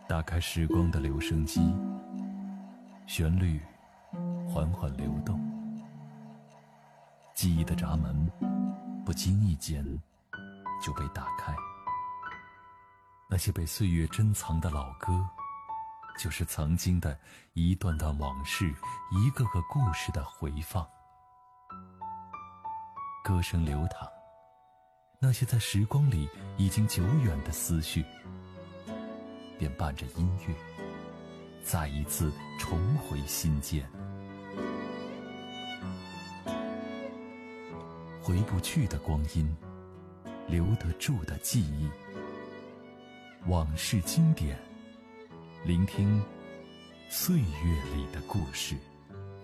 打开时光的留声机，旋律缓缓流动，记忆的闸门不经意间就被打开。那些被岁月珍藏的老歌，就是曾经的一段段往事，一个个故事的回放。歌声流淌，那些在时光里已经久远的思绪，便伴着音乐再一次重回心间。回不去的光阴，留得住的记忆，往事经典，聆听岁月里的故事。